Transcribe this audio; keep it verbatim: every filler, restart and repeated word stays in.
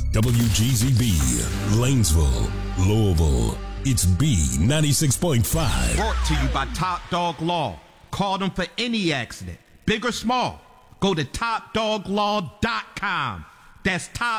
W G Z B, Lanesville, Louisville. It's B ninety-six point five. Brought to you by Top Dog Law. Call them for any accident, big or small. Go to top dog law dot com. That's top